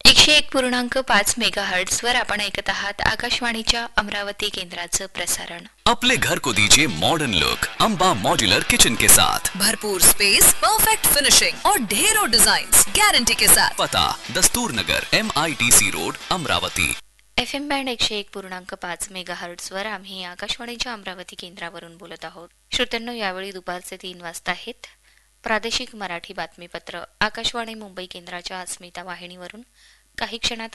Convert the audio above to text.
101.5 megahertz वर आपण ऐकत आहात आकाशवाणीच्या अमरावती केंद्राचं प्रसारण। अपने घर को दीजिए modern look Amba modular kitchen के साथ। भरपूर स्पेस, परफेक्ट फिनिशिंग और ढेरों डिजाइन्स गारंटी के साथ। पता दस्तूर नगर MITC road Amravati. FM band 101.5 megahertz वर आम्ही आकाशवाणीच्या अमरावती केंद्रावरून बोलत आहोत। श्रोत्यांनो, यावेळी दुपारचे 3 वाजता आहेत। प्रादेशिक मराठी बातमीपत्र आकाशवाणी मुंबई केंद्राच्या अस्मिता वाहिनीवरून काही क्षणात